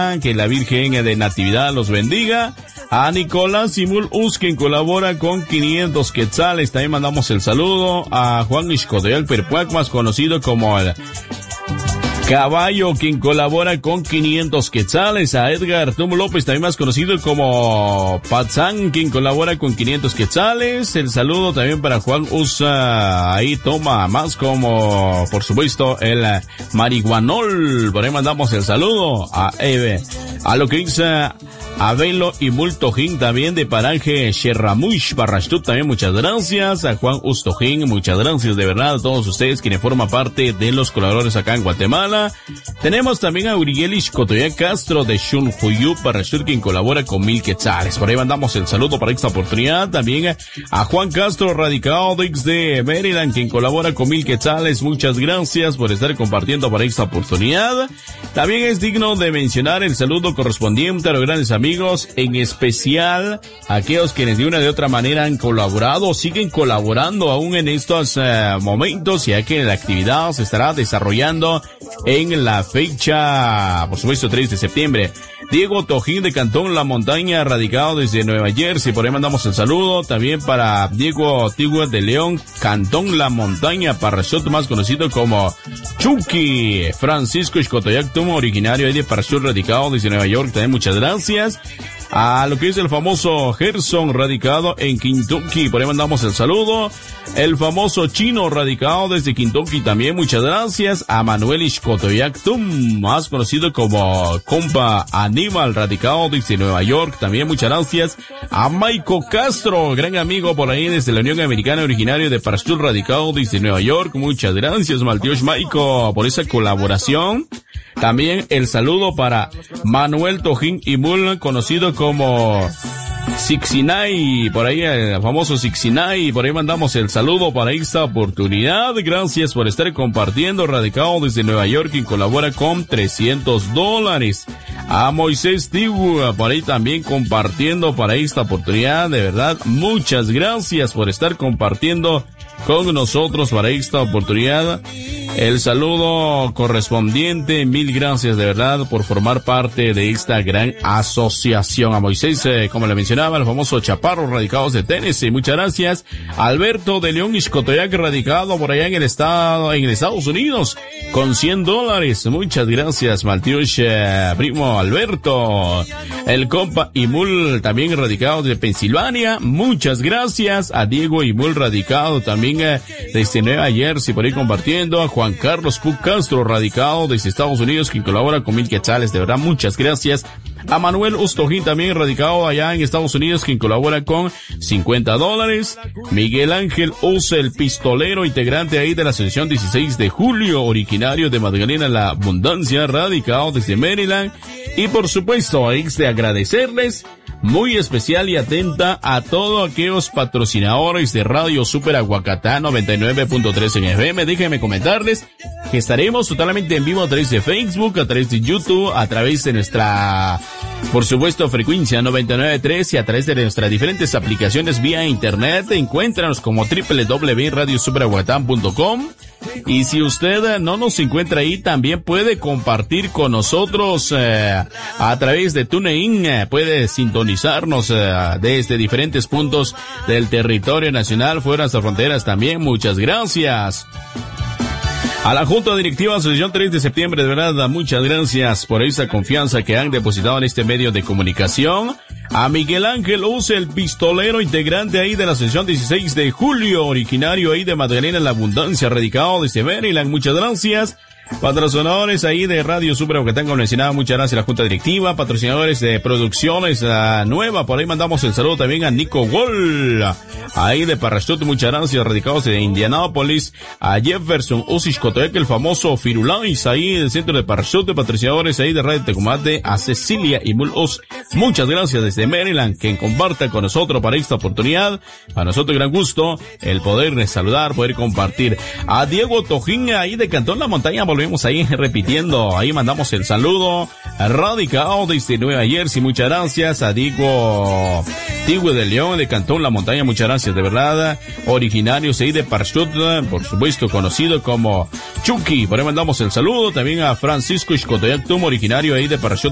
Que la Virgen de Natividad los bendiga. A Nicolás Simul Us, quien colabora con 500 quetzales. También mandamos el saludo a Juan Ixcoteac Perpuac, más conocido como el Caballo, quien colabora con 500 quetzales. A Edgar Tum López, también más conocido como Patzán, quien colabora con 500 quetzales. El saludo también para Juan Usa, ahí toma más como, por supuesto, el marihuanol. Por ahí mandamos el saludo a Eve, a lo que dice Abelo y Multojín, también de Paraje Sherramush Barrashtut, también muchas gracias. A Juan Ustojín, muchas gracias de verdad a todos ustedes quienes forman parte de los colaboradores acá en Guatemala. Tenemos también a Uriel Ixcoteac Castro de Shunjuyu Barrashtut, quien colabora con 1000 quetzales. Por ahí mandamos el saludo para esta oportunidad. También a Juan Castro, radicado de Maryland, quien colabora con 1000 quetzales. Muchas gracias por estar compartiendo para esta oportunidad. También es digno de mencionar el saludo correspondiente a los grandes amigos, en especial aquellos quienes de una de otra manera han colaborado o siguen colaborando aún en estos momentos, ya que la actividad se estará desarrollando en la fecha, por supuesto, 3 de septiembre. Diego Tojín de Cantón La Montaña, radicado desde Nueva Jersey, por ahí mandamos el saludo. También para Diego Tigua de León, Cantón La Montaña, Parrashot, más conocido como Chucky. Francisco Ixcoteac Tumo, originario de Parrashot, radicado desde Nueva York, también muchas gracias. A lo que es el famoso Gerson, radicado en Kentucky, por ahí mandamos el saludo. El famoso Chino, radicado desde Kentucky, también muchas gracias. A Manuel Ixcoteac Tum, más conocido como Compa Aníbal, radicado desde Nueva York, también muchas gracias. A Maico Castro, gran amigo por ahí desde la Unión Americana, originario de Parashut, radicado desde Nueva York, muchas gracias, Maldios Maico, por esa colaboración. También el saludo para Manuel Tojín Imul, conocido como Sixinay, por ahí el famoso Sixinay, por ahí mandamos el saludo para esta oportunidad. Gracias por estar compartiendo, radicado desde Nueva York, quien colabora con $300. A Moisés Tigua, por ahí también compartiendo para esta oportunidad. De verdad, muchas gracias por estar compartiendo con nosotros para esta oportunidad. El saludo correspondiente, 1000 gracias de verdad por formar parte de esta gran asociación. A Moisés, como le mencionaba, el famoso Chaparro, radicados de Tennessee, muchas gracias. Alberto de León Ixcoteac, radicado por allá en Estados Unidos, con $100, muchas gracias, Maltiush, primo Alberto. El compa Imul, también radicado de Pensilvania, muchas gracias. A Diego Imul, radicado también desde Nueva Jersey, por ahí compartiendo. A Juan Carlos Puc Castro, radicado desde Estados Unidos, quien colabora con 1000 quetzales, de verdad, muchas gracias. A Manuel Ustojín, también radicado allá en Estados Unidos, quien colabora con $50. Miguel Ángel Use, el pistolero, integrante ahí de la Asociación 16 de Julio, originario de Magdalena La Abundancia, radicado desde Maryland. Y por supuesto, es de agradecerles muy especial y atenta a todos aquellos patrocinadores de Radio Super Aguacatá 99.3 en FM. Déjenme comentarles que estaremos totalmente en vivo a través de Facebook, a través de YouTube, a través de nuestra, por supuesto, frecuencia 99.3 y a través de nuestras diferentes aplicaciones vía internet. Encuéntranos como www.radiosuperaguacatá.com. Y si usted no nos encuentra ahí, también puede compartir con nosotros a través de TuneIn, puede sintonizarnos desde diferentes puntos del territorio nacional, fuera de las fronteras también. Muchas gracias. A la Junta Directiva Asociación 3 de Septiembre, de verdad, muchas gracias por esa confianza que han depositado en este medio de comunicación. A Miguel Ángel Use, el pistolero, integrante ahí de la Asociación 16 de Julio, originario ahí de Magdalena La Abundancia, radicado desde Maryland, muchas gracias. Patrocinadores ahí de Radio Super Aguacatá, como mencionaba, muchas gracias a la Junta Directiva. Patrocinadores de Producciones Nueva, por ahí mandamos el saludo también a Nico Gol, ahí de Parrashut, muchas gracias. Radicados de Indianápolis, a Jefferson Ixcoteac, el famoso Firulais, ahí del centro de Parrashut. De patrocinadores ahí de Radio Tecomate, a Cecilia y Mulos, muchas gracias desde Maryland, quien comparta con nosotros para esta oportunidad. A nosotros gran gusto el poder saludar, poder compartir. A Diego Tojín, ahí de Cantón La Montaña, volvemos ahí repitiendo, ahí mandamos el saludo. Radicado desde Nueva Jersey, muchas gracias. A Diego de León, de Cantón La Montaña, muchas gracias de verdad. Originarios ahí de Parshut, por supuesto conocido como Chucky, por ahí mandamos el saludo. También a Francisco Ixcoteac Tum, originario ahí de Parshut,